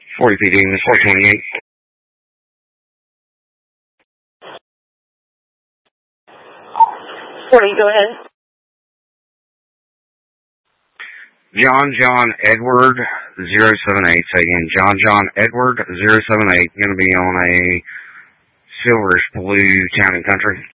40 PD, Miss 428. 40, go ahead. John Edward 078. Say again, John Edward 078. Going to be on a Silverish Blue Town and Country.